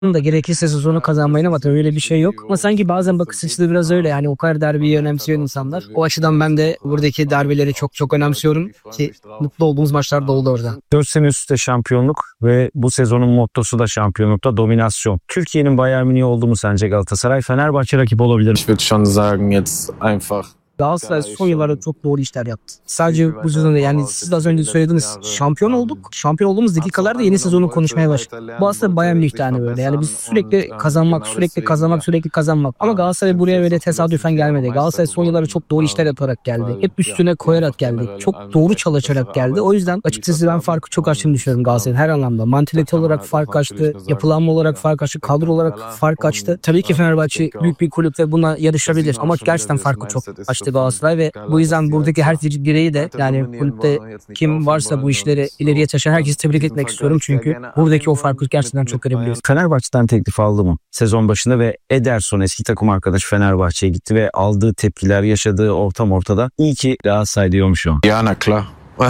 da gerekirse sezonu kazanmayın ama tabii öyle bir şey yok. Ama sanki bazen bakış açısı biraz öyle, yani o kadar derbiyi önemsiyor insanlar. O açıdan ben de buradaki derbileri çok çok önemsiyorum ki mutlu olduğumuz maçlar da oldu orada. 4 sene üst üste şampiyonluk ve bu sezonun mottosu da şampiyonlukta dominasyon. Türkiye'nin Bayern Münih oldu mu sence Galatasaray? Fenerbahçe rakip olabilir mi? Ich würde schon sagen, jetzt einfach. Galatasaray son yıllarda çok doğru işler yaptı. Sadece bu sezonda, yani siz de az önce söylediğiniz, şampiyon olduk. Şampiyon olduğumuz dakikalarda yeni sezonu konuşmaya başladık. Bu aslında Bayern Münih tane böyle. Yani biz sürekli kazanmak, sürekli kazanmak, sürekli kazanmak. Ama Galatasaray buraya böyle tesadüfen gelmedi. Galatasaray son yıllarda çok doğru işler yaparak geldi. Hep üstüne koyarak geldi. Çok doğru çalışarak geldi. O yüzden açıkçası ben farkı çok açtığını düşünüyorum Galatasaray'ın her anlamda. Mantalite olarak fark açtı, yapılanma olarak fark açtı, kadro olarak fark açtı. Tabii ki Fenerbahçe büyük bir kulüp ve buna yarışabilir. Ama gerçekten farkı çok açtı Galatasaray ve bu yüzden buradaki her bireyi de, yani kulüpte kim varsa bu işleri ileriye taşıyan herkesi tebrik etmek istiyorum. Çünkü buradaki o farkı gerçekten çok görebiliyoruz. Fenerbahçe'den teklif aldı mı sezon başında ve Ederson eski takım arkadaşı Fenerbahçe'ye gitti ve aldığı tepkiler, yaşadığı ortam ortada. İyi ki Galatasaray diyormuş o. Ja, na klar.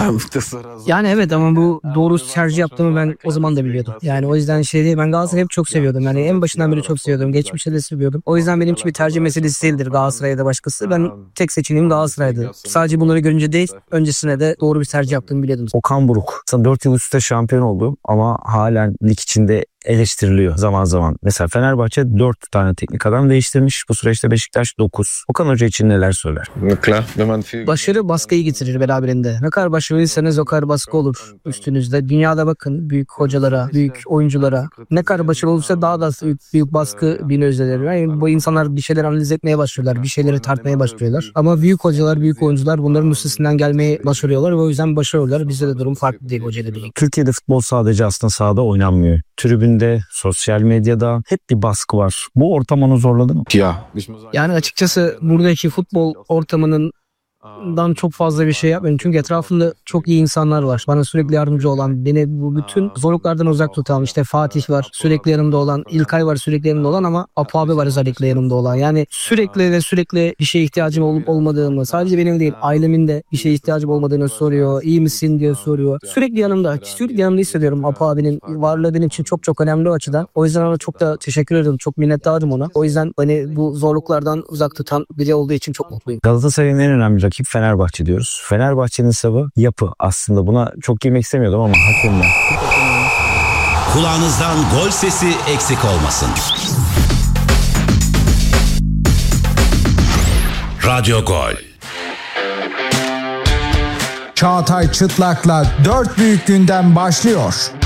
Yani evet, ama bu doğru tercih yaptığımı ben o zaman da biliyordum. Yani o yüzden ben Galatasaray'ı hep çok seviyordum. Yani en başından beri çok seviyordum. Geçmişte de seviyordum. O yüzden benim için bir tercih meselesi değildir Galatasaray'a da başkası. Ben tek seçeneğim Galatasaray'dı. Sadece bunları görünce değil, öncesine de doğru bir tercih yaptığımı biliyordum. Okan Buruk. 4 yıl üst üste şampiyon oldu ama halen lig içinde eleştiriliyor zaman zaman. Mesela Fenerbahçe 4 tane teknik adam değiştirmiş. Bu süreçte Beşiktaş 9. Okan Hoca için neler söyler? Klar, wenn man viel Başarı baskıyı getirir beraberinde. Ne kadar başarılıysanız o kadar baskı olur üstünüzde. Dünyada bakın büyük hocalara, büyük oyunculara. Ne kadar başarılı olursa daha da büyük baskı bini özler. Yani bu insanlar bir şeyler analiz etmeye başlıyorlar. Bir şeyleri tartmaya başlıyorlar. Ama büyük hocalar, büyük oyuncular bunların üstesinden gelmeyi başarıyorlar ve o yüzden başarıyorlar. Bizde de durum farklı değil hocayla birlikte. Türkiye'de futbol sadece aslında sahada oynanmıyor. Tribünde, sosyal medyada hep bir baskı var. Bu ortam onu zorladı mı? Ja. Yani açıkçası buradaki futbol ortamının çok fazla bir şey yapmıyorum. Çünkü etrafımda çok iyi insanlar var. Bana sürekli yardımcı olan, beni bu bütün zorluklardan uzak tutan, işte Fatih var sürekli yanımda olan, İlkay var sürekli yanımda olan ama Apo abi var özellikle yanımda olan. Yani sürekli bir şeye ihtiyacım olup olmadığımı, sadece benim değil ailemin de bir şeye ihtiyacım olmadığını soruyor. İyi misin diye soruyor. Sürekli yanımda hissediyorum. Apo abinin varlığı benim için çok çok önemli o açıdan. O yüzden ona çok da teşekkür ederim. Çok minnettarım ona. O yüzden beni bu zorluklardan uzak tutan biri olduğu için çok mutluyum. Galatasaray'ın en önemli rakip Fenerbahçe diyoruz. Fenerbahçe'nin savı yapı. Aslında buna çok girmek istemiyordum ama hakemler. Kulağınızdan gol sesi eksik olmasın. Radyo Gol. Çağatay Çıtlak'la 4 büyük gündem başlıyor.